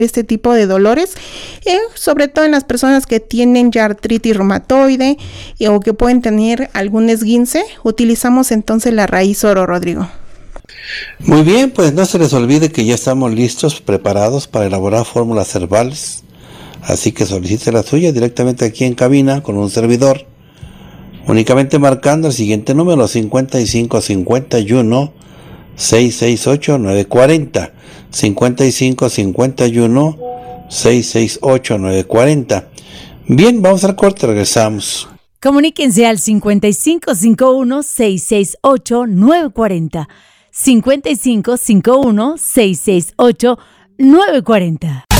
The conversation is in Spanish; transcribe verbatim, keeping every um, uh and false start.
este tipo de dolores, eh, sobre todo en las personas que tienen ya artritis reumatoide eh, o que pueden tener algún esguince. Utilizamos entonces la raíz oro, Rodrigo. Muy bien, pues no se les olvide que ya estamos listos, preparados para elaborar fórmulas herbales, así que solicite la suya directamente aquí en cabina con un servidor, únicamente marcando el siguiente número: cincuenta y cinco cincuenta y uno seiscientos sesenta y ocho nueve cuarenta, cincuenta y cinco cincuenta y uno seiscientos sesenta y ocho nueve cuarenta. Bien, vamos al corte, regresamos. Comuníquense al cincuenta y cinco cincuenta y uno seiscientos sesenta y ocho nueve cuarenta, cincuenta y cinco cincuenta y uno seiscientos sesenta y ocho nueve cuarenta.